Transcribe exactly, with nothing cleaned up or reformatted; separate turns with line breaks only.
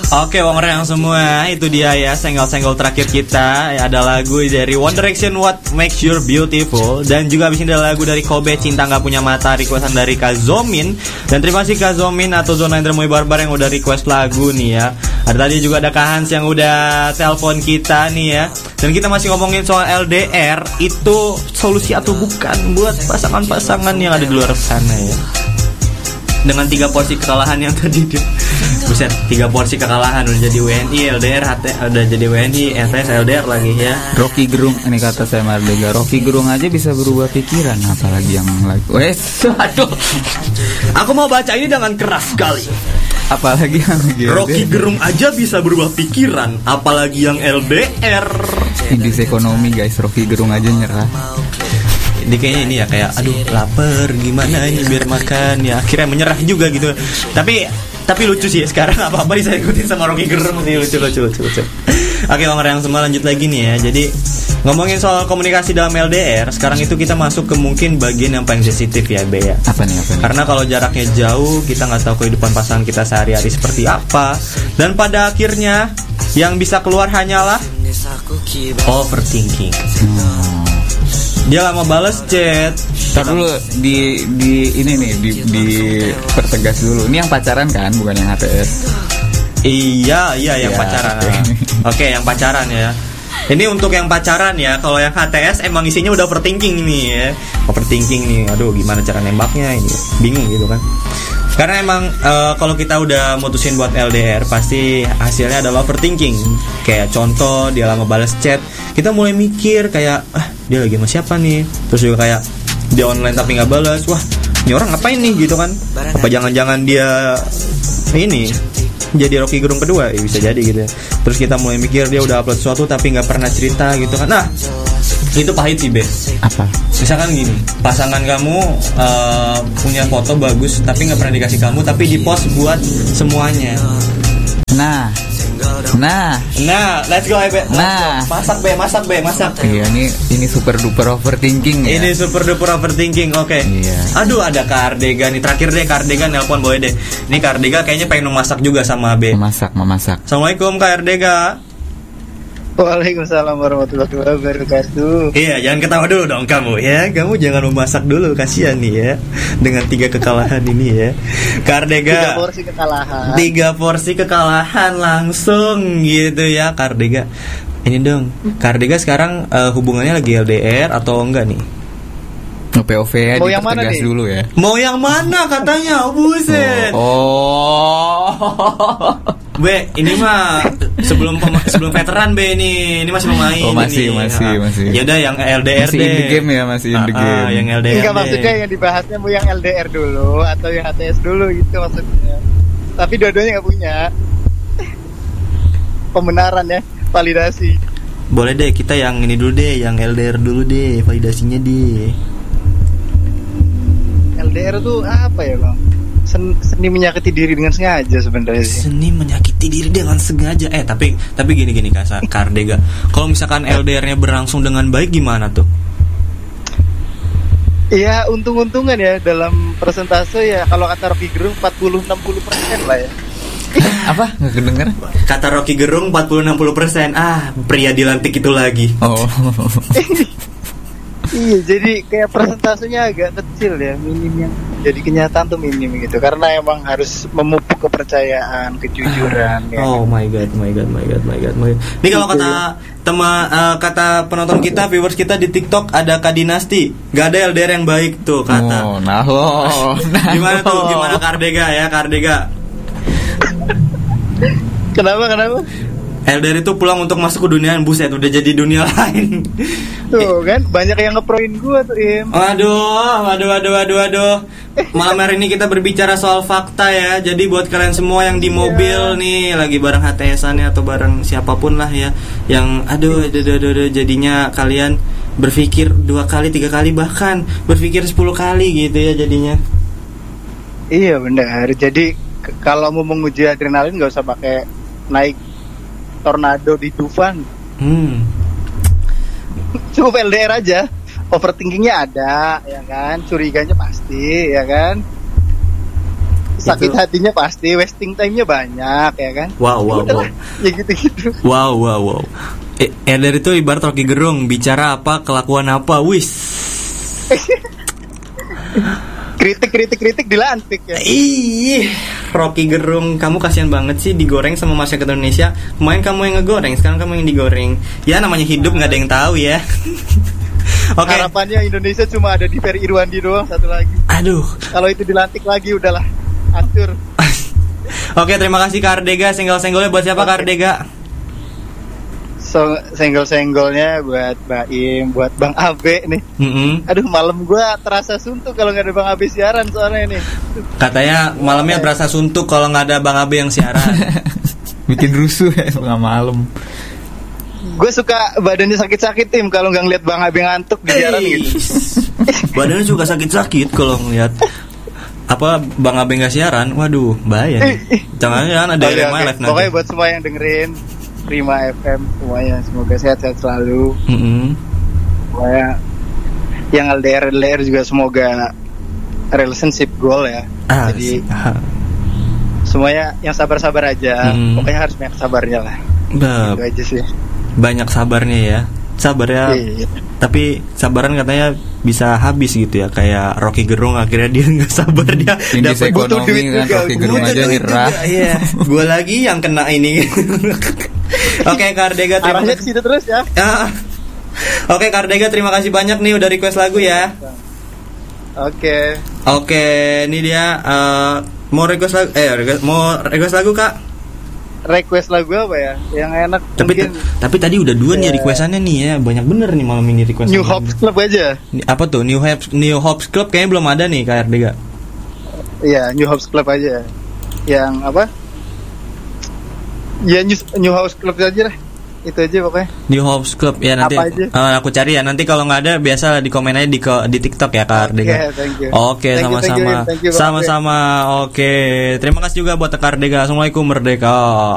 Oke, Wong Reang semua, itu dia ya senggol-senggol terakhir kita. Ya, ada lagu dari One Direction, What Makes You Beautiful. Dan juga abis ini ada lagu dari Kobe, Cinta Gak Punya Mata, requestan dari Kazomin. Dan terima kasih Kazomin atau Zona Indra Moy Barbar yang udah request lagu nih ya. Ada tadi juga ada Kak Hans yang udah telepon kita nih ya. Dan kita masih ngomongin soal L D R, itu solusi atau bukan buat pasangan-pasangan yang ada di luar sana ya. Dengan tiga porsi kekalahan yang tadi dia, buset, tiga porsi kekalahan udah jadi W N I, L D R, H T, udah jadi W N I, F S, L D R lagi ya.
Rocky Gerung, ini kata saya Mardega, Rocky Gerung aja bisa berubah pikiran, apalagi yang lain. Wes, aduh,
aku mau baca ini dengan keras sekali.
Apalagi yang
Rocky Gerung aja bisa berubah pikiran, apalagi yang L D R.
Indeks ekonomi guys, Rocky Gerung aja nyerah.
Ini kayaknya ini ya kayak aduh lapar gimana ini biar makan ya, akhirnya menyerah juga gitu. Tapi tapi lucu sih sekarang apa-apa bisa ikutin sama Rocky Gerung sih, lucu lucu lucu lucu. Oke, Bang yang semua lanjut lagi nih ya. Jadi ngomongin soal komunikasi dalam L D R, sekarang itu kita masuk ke mungkin bagian yang paling sensitif ya, Be ya.
Apa nih, apa nih?
Karena kalau jaraknya jauh, kita nggak tahu kehidupan pasangan kita sehari-hari seperti apa. Dan pada akhirnya yang bisa keluar hanyalah overthinking. Hmm. Dia lama bales chat.
Ntar dulu di di ini nih di di pertegas dulu. Ini yang pacaran kan, bukan yang H T S.
Iya, iya yang ya, pacaran. Oke, okay. okay, yang pacaran ya. Ini untuk yang pacaran ya. Kalau yang H T S emang isinya udah overthinking nih ya. Overthinking nih. Aduh, gimana cara nembaknya ini? Bingung gitu kan. Karena emang uh, kalau kita udah mutusin buat L D R, pasti hasilnya adalah overthinking. Kayak contoh, dia lama balas chat, kita mulai mikir kayak, ah dia lagi sama siapa nih. Terus juga kayak dia online tapi gak balas, wah ini orang ngapain nih gitu kan. Apa jangan-jangan dia ini jadi Rocky Gerung kedua, ya bisa jadi gitu ya. Terus kita mulai mikir dia udah upload sesuatu tapi gak pernah cerita gitu kan. Nah itu pahit sih, Be.
Apa? Misalkan
gini, pasangan kamu uh, punya foto bagus tapi nggak pernah dikasih kamu, tapi di post buat semuanya.
Nah, nah,
nah, let's go, Be.
Nah,
masak, Be, masak, Be, masak.
Iya, ini ini super duper overthinking ya.
Ini super duper overthinking, oke. Okay.
Iya.
Aduh, ada Kak Ardega nih, terakhir deh Kak Ardega nelpon boleh deh. Ini Kak Ardega kayaknya pengen memasak juga sama Be.
Memasak, memasak.
Assalamualaikum Kak Ardega.
Waalaikumsalam warahmatullahi wabarakatuh.
Iya, jangan ketawa dulu dong kamu ya. Kamu jangan memasak dulu, kasihan nih ya. Dengan tiga kekalahan ini ya. Kardega.
Tiga porsi kekalahan.
Tiga porsi kekalahan langsung gitu ya, Kardega. Ini dong, Kardega sekarang uh, hubungannya lagi L D R atau enggak nih?
P O V ya,
mau yang mana nih?
Dulu ya.
Mau yang mana katanya? Oh, buset.
Oh.
Be, ini mah sebelum pema- sebelum veteran Be ini. Ini masih pemain.
Oh, masih,
ini.
masih,
nah,
masih.
Ya udah yang L D R
masih
deh.
in the game ya, masih in the game.
Ah, ah, yang L D R.
Enggak, maksudnya yang dibahasnya mau yang L D R dulu atau yang H T S dulu gitu maksudnya. Tapi dua-duanya enggak punya. Pembenaran ya, validasi.
Boleh deh, kita yang ini dulu deh, yang L D R dulu deh, validasinya deh.
L D R tuh apa ya, Bang? Sen- seni menyakiti diri dengan sengaja sebenarnya sih.
Seni menyakiti diri dengan sengaja. Eh tapi tapi gini gini Kak Kardega. Kalau misalkan L D R-nya berlangsung dengan baik gimana tuh?
Iya, untung-untungan ya dalam persentase ya kalau kata Rocky Gerung empat puluh sampai enam puluh persen lah ya.
Apa? Nggak kedenger?
Kata Rocky Gerung empat puluh sampai enam puluh persen. Ah, pria dilantik itu lagi.
Oh.
Iya, jadi kayak persentasenya agak kecil ya, minim yang jadi kenyataan tuh minim gitu. Karena emang harus memupuk kepercayaan, kejujuran.
Ah,
ya.
Oh my god, my god, my god, my god, my god. Ini kalau kata tema uh, kata penonton kita, viewers kita di TikTok ada Kak Dinasti, gak ada L D R yang baik tuh kata.
Oh, nah lo. Nah
gimana tuh? Gimana Kardega ya, Kardega?
Kenapa, kenapa?
L D R itu pulang untuk masuk ke dunia yang buset, udah jadi dunia lain.
Tuh kan, banyak yang ngeproin gua tuh, Im.
Waduh, waduh, waduh, waduh, waduh. Malam hari ini kita berbicara soal fakta ya. Jadi buat kalian semua yang di mobil nih, lagi bareng H T S-annya atau bareng siapapun lah ya, yang aduh, aduh, aduh, aduh, aduh, jadinya kalian berpikir dua kali, tiga kali, bahkan berpikir sepuluh kali gitu ya jadinya.
Iya benar. Jadi k- kalau mau menguji adrenalin nggak usah pakai naik tornado di Dufan.
Hmm.
Cukup L D R aja. Overthinkingnya ada, ya kan? Curiganya pasti, ya kan? sakit
Itu-
hatinya pasti, wasting time-nya banyak ya kan.
Wow, wow, wow.
Udahlah, ya gitu-gitu.
Wow, wow, wow. Eh, Eder itu ibarat Rocky Gerung, bicara apa, kelakuan apa, wis.
Kritik kritik kritik dilantik ya.
Ih, Rocky Gerung, kamu kasihan banget sih digoreng sama masyarakat Indonesia. Kemarin kamu yang ngegoreng, sekarang kamu yang digoreng. Ya namanya hidup nggak ada yang tahu ya. Oke.
Harapannya Indonesia cuma ada di Ferry Irwandi doang satu lagi.
Aduh.
Kalau itu dilantik lagi udahlah hancur.
Oke, terima kasih Kak Ardega. Senggol-senggolnya buat siapa Kak Ardega?
So, senggol-senggolnya buat Baim, buat Bang Abe nih.
Mm-mm.
Aduh, malam gua terasa suntuk kalau nggak ada Bang Abe siaran soalnya nih.
Katanya malamnya berasa suntuk kalau nggak ada Bang Abe yang siaran.
Bikin rusuh ya tengah malam.
Gue suka badannya sakit-sakit tim kalau nggak ngeliat Bang Abe ngantuk di siaran gitu.
Badannya juga sakit-sakit kalau ngeliat apa Bang Abe nggak siaran. Waduh, bahaya nih. Jangan-jangan ada
Oke,
R M I
oke.
live nanti.
Pokoknya buat semua yang dengerin Prima F M semuanya semoga sehat-sehat selalu.
Mm-mm.
Semuanya yang L D R L D R juga semoga relationship goal ya.
Ah,
Jadi
ah.
semuanya yang sabar-sabar aja.
Hmm.
Pokoknya harus banyak sabarnya lah.
Bab,
Itu aja sih.
banyak sabarnya ya. Sabar ya.
Iya.
Tapi sabaran katanya bisa habis gitu ya. Kayak Rocky Gerung akhirnya dia nggak sabar dia
Indeks
dapat
butuh
ekonomi
duit
kan
juga,
Rocky Gerung
butuh
aja
duit
nyerah.
juga, Iya. Gue lagi yang kena ini. Oke Kak Ardega, terima
Arahnya ke
kasih.
situ terus ya.
Ah. Oke Kak Ardega, terima kasih banyak nih udah request lagu ya.
Oke.
Oke, ini dia eh, mau request lagu eh request, mau request lagu Kak.
Request lagu apa ya? Yang enak
Tapi
mungkin
tapi tadi udah dua nih
Ya.
requestannya nih ya. Banyak bener nih malam ini request.
New Hopes Club aja.
Apa tuh? New Hopes New Hopes Club kayaknya belum ada nih Kak Ardega.
Iya, New House Club aja. Yang apa? Ya New, New House Club aja lah. Itu aja pokoknya.
New Hopes Club ya nanti.
Apa aja?
eh, aku cari ya. Nanti kalau nggak ada biasa di komen aja di ko- di TikTok ya Kak Ardega.
Oke, thank you.
Oke,
Thank you,
sama-sama.
thank you, thank you, Bang
Sama-sama. Oke. Terima kasih juga buat Kak Ardega. Assalamualaikum merdeka.